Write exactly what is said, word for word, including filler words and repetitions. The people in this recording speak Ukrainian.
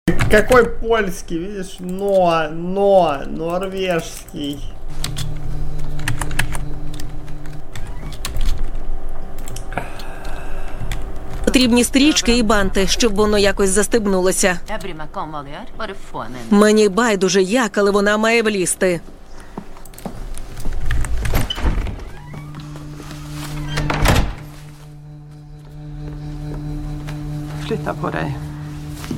Какой польский, видишь? Но, но, норвежский. Потрібні стрічки і банти, щоб воно якось застебнулося. Мені байдуже як, але вона має влізти. Flytta på dig.